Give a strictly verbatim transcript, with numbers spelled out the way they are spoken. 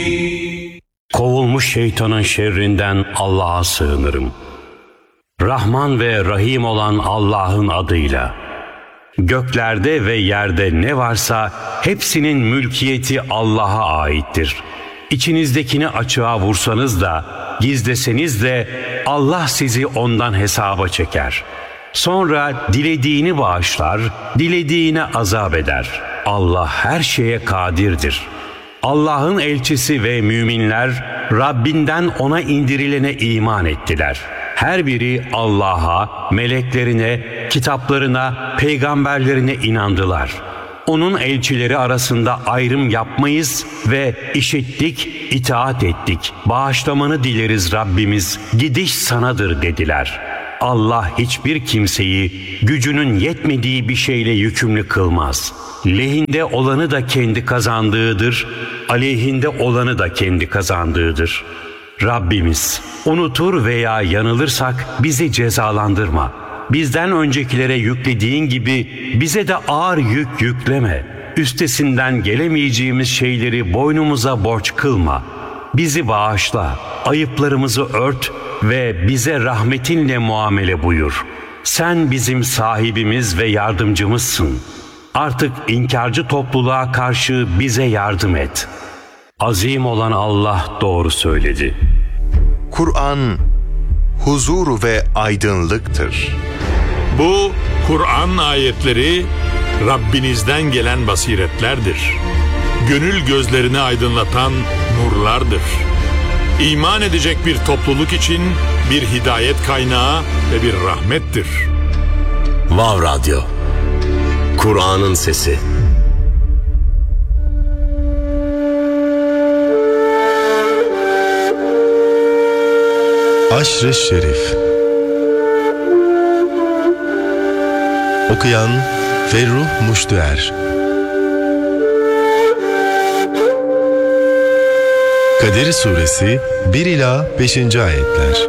Kovulmuş şeytanın şerrinden Allah'a sığınırım. Rahman ve Rahim olan Allah'ın adıyla. Göklerde ve yerde ne varsa hepsinin mülkiyeti Allah'a aittir. İçinizdekini açığa vursanız da, gizleseniz de Allah sizi ondan hesaba çeker. Sonra dilediğini bağışlar, dilediğine azap eder. Allah her şeye kadirdir. Allah'ın elçisi ve müminler Rabbinden ona indirilene iman ettiler. Her biri Allah'a, meleklerine, kitaplarına, peygamberlerine inandılar. Onun elçileri arasında ayrım yapmayız ve işittik, itaat ettik. Bağışlamanı dileriz Rabbimiz, gidiş sanadır dediler. Allah hiçbir kimseyi gücünün yetmediği bir şeyle yükümlü kılmaz. Lehinde olanı da kendi kazandığıdır, aleyhinde olanı da kendi kazandığıdır. Rabbimiz, unutur veya yanılırsak bizi cezalandırma. Bizden öncekilere yüklediğin gibi bize de ağır yük yükleme. Üstesinden gelemeyeceğimiz şeyleri boynumuza borç kılma. Bizi bağışla, ayıplarımızı ört ve bize rahmetinle muamele buyur. Sen bizim sahibimiz ve yardımcımızsın. Artık inkarcı topluluğa karşı bize yardım et. Azim olan Allah doğru söyledi. Kur'an huzur ve aydınlıktır. Bu Kur'an ayetleri Rabbinizden gelen basiretlerdir. Gönül gözlerini aydınlatan nurlardır. İman edecek bir topluluk için bir hidayet kaynağı ve bir rahmettir. Vav Radyo, Kur'an'ın sesi. Aşr-ı Şerif. Okuyan Ferruh Muştuer. Kader Suresi bir ila beşinci ayetler.